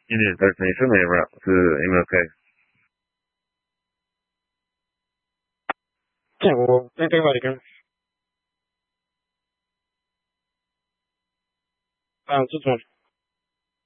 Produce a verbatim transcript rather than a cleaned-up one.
Yine istersen şu mu Emre? M L K. Quem? O Tentei American. Ah, tudo bom.